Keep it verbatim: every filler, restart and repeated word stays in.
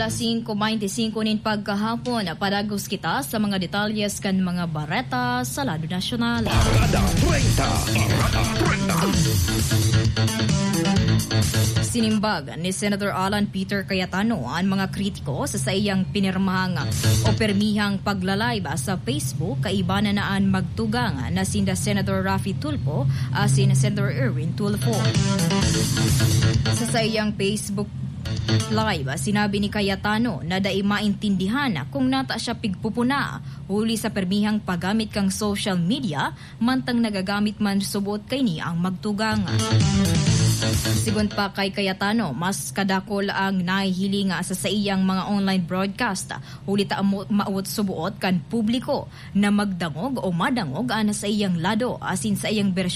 alas singko beintisinkwo nin pagkahapon, padagos kita sa mga detalyes kan mga bareta sa lado nasyonal. Parada treinta. Parada treinta. Sinimbag ni Senator Alan Peter Cayetano ang mga kritiko sa sa iyang pinirmahang o permihang paglalayba sa Facebook kaiba na naan magtugang na sinda Senator Raffy Tulfo asin Senator Erwin Tulfo. Sa sa iyang Facebook Live, sinabi ni Cayetano na dai maintindihan kung nata siya pigpupuna huli sa permihang paggamit kang social media mantang nagagamit man subot kay ni ang magtugang. Sigon pa kay Cayetano, mas kadakol ang nahihiling sa sa iyang mga online broadcast huli ta maawot subuot kan publiko na magdangog o madangog ana sa iyang lado asin sa iyang bersyon